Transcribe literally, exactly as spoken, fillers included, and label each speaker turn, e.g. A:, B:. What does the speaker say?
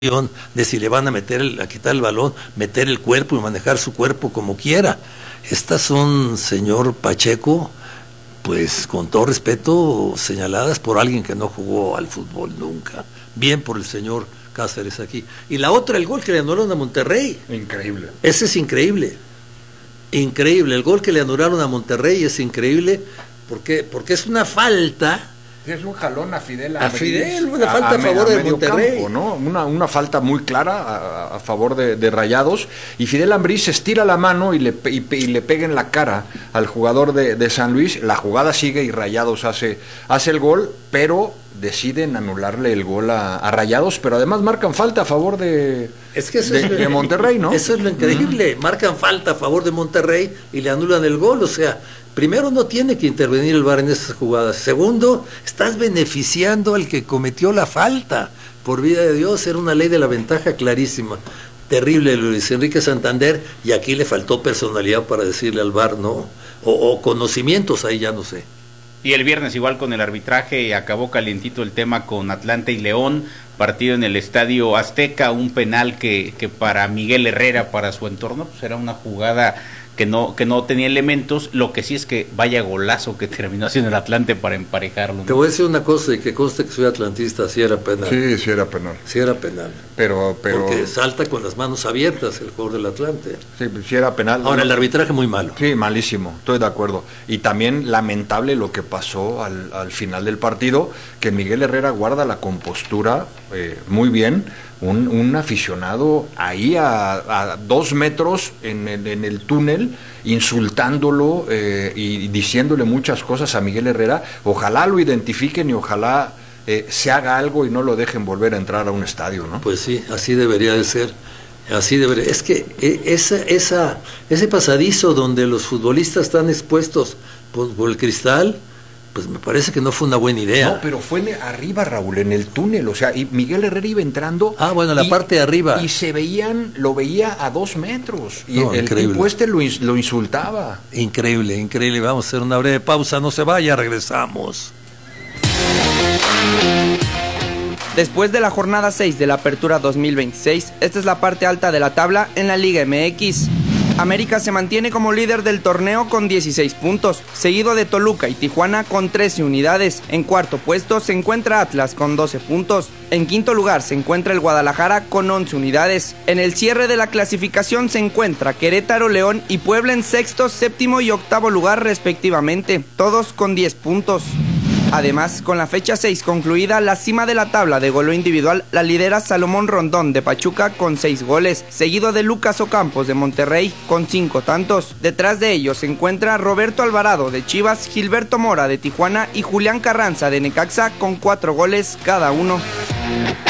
A: de si le van a meter el, a quitar el balón, meter el cuerpo y manejar su cuerpo como quiera. Estas son, señor Pacheco, pues con todo respeto, señaladas por alguien que no jugó al fútbol nunca. Bien por el señor Cáceres aquí. Y la otra, el gol que le anularon a Monterrey.
B: Increíble.
A: Ese es increíble. Increíble. El gol que le anularon a Monterrey es increíble. ¿Por qué? Porque es una falta.
B: Es un jalón a Fidel.
A: A, a Fidel, una falta a, a, a favor de Monterrey.
B: Campo, ¿no? Una, una falta muy clara a, a favor de, de Rayados. Y Fidel Ambriz estira la mano y le, y, y le pega en la cara al jugador de, de San Luis. La jugada sigue y Rayados hace, hace el gol, pero deciden anularle el gol a, a Rayados, pero además marcan falta a favor de,
A: es que eso
B: de,
A: es lo,
B: de Monterrey, ¿no?
A: Eso es lo increíble. Uh-huh. Marcan falta a favor de Monterrey y le anulan el gol. O sea, primero, no tiene que intervenir el V A R en esas jugadas. Segundo, estás beneficiando al que cometió la falta. Por vida de Dios, era una ley de la ventaja clarísima. Terrible Luis Enrique Santander, y aquí le faltó personalidad para decirle al V A R, ¿no? O, o conocimientos, ahí ya no sé.
C: Y el viernes igual con el arbitraje acabó calientito el tema con Atlante y León, partido en el Estadio Azteca, un penal que, que para Miguel Herrera, para su entorno, pues era una jugada que no que no tenía elementos. Lo que sí es que vaya golazo que terminó haciendo el Atlante para emparejarlo, ¿no?
A: Te voy a decir una cosa, y que conste que soy atlantista, sí era penal.
B: Sí, sí era penal.
A: Sí era penal.
B: Pero, pero...
A: Porque salta con las manos abiertas el jugador del Atlante.
B: Sí, sí era penal.
A: Ahora, el arbitraje muy malo.
B: Sí, malísimo, estoy de acuerdo. Y también lamentable lo que pasó al, al final del partido, que Miguel Herrera guarda la compostura eh, muy bien. Un, un aficionado ahí a, a dos metros en el, en el túnel, insultándolo eh, y diciéndole muchas cosas a Miguel Herrera. Ojalá lo identifiquen y ojalá eh, se haga algo y no lo dejen volver a entrar a un estadio, ¿no?
A: Pues sí, así debería de ser. Así debería. Es que esa, esa, ese pasadizo donde los futbolistas están expuestos por, por el cristal, pues me parece que no fue una buena idea.
B: No, pero fue arriba, Raúl, en el túnel, o sea, y Miguel Herrera iba entrando.
A: Ah, bueno, la
B: y,
A: parte de arriba.
B: Y se veían, lo veía a dos metros. Y
A: no,
B: el tipo este lo, lo insultaba.
A: Increíble, increíble. Vamos a hacer una breve pausa, no se vaya, regresamos.
D: Después de la jornada seis de la Apertura dos mil veintiséis, esta es la parte alta de la tabla en la Liga M X. América se mantiene como líder del torneo con dieciséis puntos, seguido de Toluca y Tijuana con trece unidades. En cuarto puesto se encuentra Atlas con doce puntos. En quinto lugar se encuentra el Guadalajara con once unidades. En el cierre de la clasificación se encuentra Querétaro, León y Puebla en sexto, séptimo y octavo lugar respectivamente, todos con diez puntos. Además, con la fecha seis concluida, la cima de la tabla de goleo individual la lidera Salomón Rondón de Pachuca con seis goles, seguido de Lucas Ocampos de Monterrey con cinco tantos. Detrás de ellos se encuentra Roberto Alvarado de Chivas, Gilberto Mora de Tijuana y Julián Carranza de Necaxa con cuatro goles cada uno.